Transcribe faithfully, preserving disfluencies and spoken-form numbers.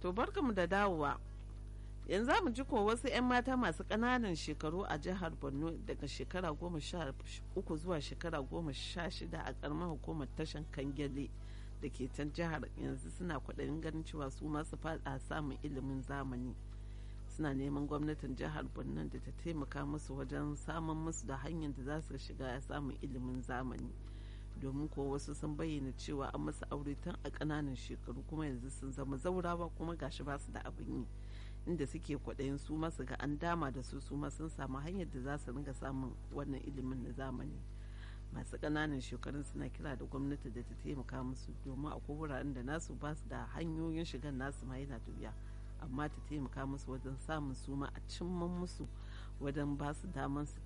To barkamu da dawowa. Yanzu mu ji ko wasu 'yan mata masu ƙananan shekaru a jihar Borno daga shekara goma sha uku zuwa shekara goma sha shida a ƙaramar hukumar tashan Kangele da ke can jihar yanzu suna kwaɗayin ganin cewa su masu faɗa samun ilimin zamani. Suna neman gwamnatin jihar Borno da ta taimaka musu wajen samun musu da hanyar da za su shiga samun ilimin zamani. Domin ko wasu sun bayyana cewa an masa aure tun a ƙananan shekaru kuma yanzu sun zama zaurawa kuma gashi ba su da abin yi, inda suke kwaɗayin su masu ga an dama da su su ma sun samu hanyar da za su ringa samun wannan ilimin na zamani. Masu ƙananan shekarun suna kira da gwamnati da ta taimaka musu domin akwai wuraren da nasu ba su da hanyoyin shigan nasu ma yana da wuya, amma ta taimaka musu wajen samun su ma a cimman musu wajen ba su daman su